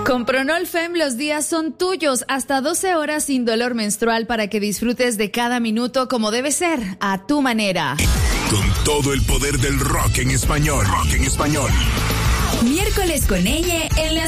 Con Pronol-Fem los días son tuyos, hasta 12 horas sin dolor menstrual para que disfrutes de cada minuto como debe ser, a tu manera. Con todo el poder del rock en español. Rock en español. Miércoles con ella en la